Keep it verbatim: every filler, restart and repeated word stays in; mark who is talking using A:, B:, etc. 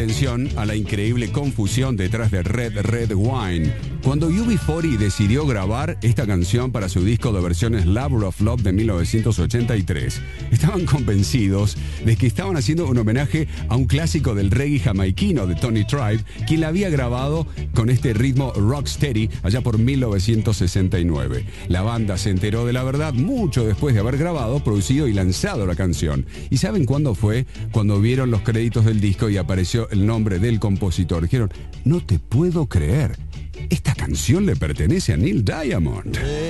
A: atención a la increíble confusión detrás de Red Red Wine. Cuando U B cuarenta decidió grabar esta canción para su disco de versiones Labor of Love de mil novecientos ochenta y tres, estaban convencidos de que estaban haciendo un homenaje a un clásico del reggae jamaiquino de Tony Tribe, quien la había grabado con este ritmo rocksteady allá por mil novecientos sesenta y nueve. La banda se enteró de la verdad mucho después de haber grabado, producido y lanzado la canción. ¿Y saben cuándo fue? Cuando vieron los créditos del disco y apareció el nombre del compositor. Dijeron, no te puedo creer, esta canción le pertenece a Neil Diamond.